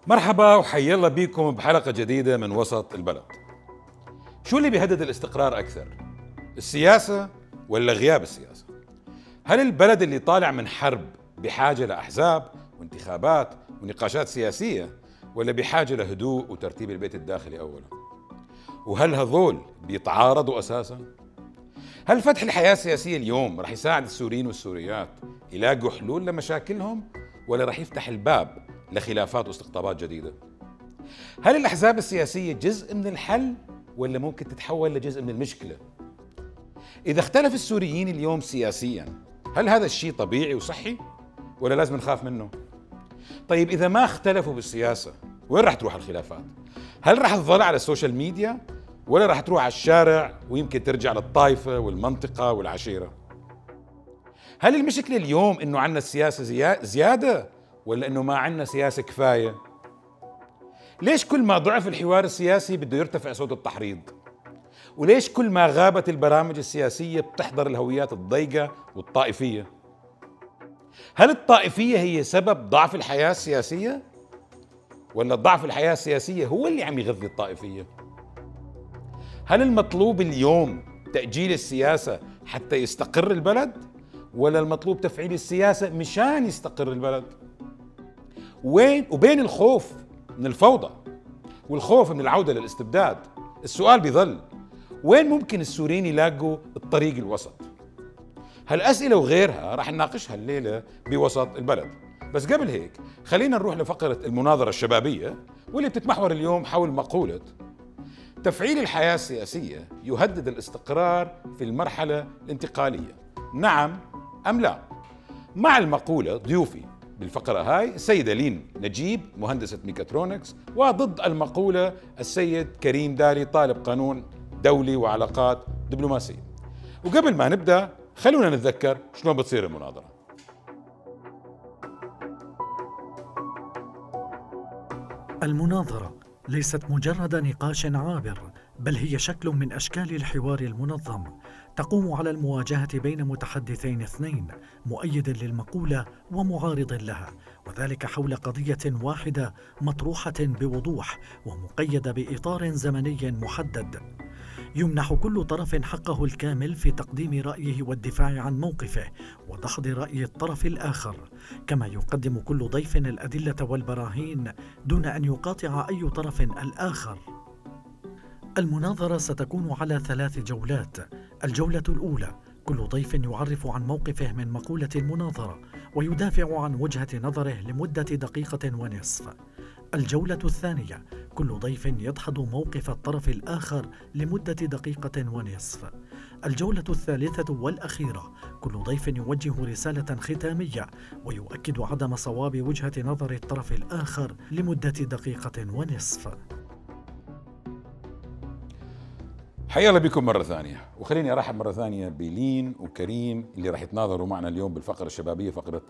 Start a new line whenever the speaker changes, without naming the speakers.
مرحبا وحيا الله بكم بحلقة جديدة من وسط البلد. شو اللي بيهدد الاستقرار أكثر؟ السياسة ولا غياب السياسة؟ هل البلد اللي طالع من حرب بحاجة لأحزاب وانتخابات ونقاشات سياسية ولا بحاجة لهدوء وترتيب البيت الداخلي أولا؟ وهل هذول بيتعارضوا أساسا؟ هل فتح الحياة السياسية اليوم رح يساعد السوريين والسوريات يلاقوا حلول لمشاكلهم ولا رح يفتح الباب لخلافات واستقطابات جديدة؟ هل الأحزاب السياسية جزء من الحل ولا ممكن تتحول لجزء من المشكلة؟ إذا اختلف السوريين اليوم سياسيا هل هذا الشيء طبيعي وصحي ولا لازم نخاف منه؟ طيب إذا ما اختلفوا بالسياسة وين رح تروح الخلافات؟ هل رح تظل على السوشيال ميديا ولا رح تروح على الشارع ويمكن ترجع للطائفة والمنطقة والعشيرة؟ هل المشكلة اليوم إنه عنا السياسة زيادة ولا إنه ما عنا سياسة كفاية؟ ليش كل ما ضعف الحوار السياسي بده يرتفع صوت التحريض؟ وليش كل ما غابت البرامج السياسية بتحضر الهويات الضيقة والطائفية؟ هل الطائفية هي سبب ضعف الحياة السياسية؟ ولا ضعف الحياة السياسية هو اللي عم يغذي الطائفية؟ هل المطلوب اليوم تأجيل السياسة حتى يستقر البلد؟ ولا المطلوب تفعيل السياسة مشان يستقر البلد؟ وبين الخوف من الفوضى والخوف من العودة للاستبداد السؤال بيظل وين ممكن السوريين يلاقوا الطريق الوسط؟ هالأسئلة وغيرها راح نناقشها الليلة بوسط البلد. بس قبل هيك خلينا نروح لفقرة المناظرة الشبابية واللي بتتمحور اليوم حول مقولة تفعيل الحياة السياسية يهدد الاستقرار في المرحلة الانتقالية، نعم أم لا؟ مع المقولة ضيوفي بالفقرة هاي السيدة لين نجيب مهندسة ميكاترونكس، وضد المقولة السيد كريم دالي طالب قانون دولي وعلاقات دبلوماسية. وقبل ما نبدأ خلونا نتذكر شلون بتصير المناظرة.
المناظرة ليست مجرد نقاش عابر، بل هي شكل من أشكال الحوار المنظم تقوم على المواجهة بين متحدثين اثنين، مؤيد للمقولة ومعارض لها، وذلك حول قضية واحدة مطروحة بوضوح ومقيدة بإطار زمني محدد. يمنح كل طرف حقه الكامل في تقديم رأيه والدفاع عن موقفه ودحض رأي الطرف الآخر، كما يقدم كل ضيف الأدلة والبراهين دون أن يقاطع أي طرف الآخر. المناظرة ستكون على 3 جولات. الجولة الأولى كل ضيف يعرف عن موقفه من مقولة المناظرة ويدافع عن وجهة نظره لمدة دقيقة ونصف. الجولة الثانية كل ضيف يدحض موقف الطرف الآخر لمدة دقيقة ونصف. الجولة الثالثة والأخيرة كل ضيف يوجه رسالة ختامية ويؤكد عدم صواب وجهة نظر الطرف الآخر لمدة دقيقة ونصف.
حيا الله بكم مرة ثانية، وخليني أرحب مرة ثانية بلين وكريم اللي راح يتناظروا معنا اليوم بالفقرة الشبابية، فقرة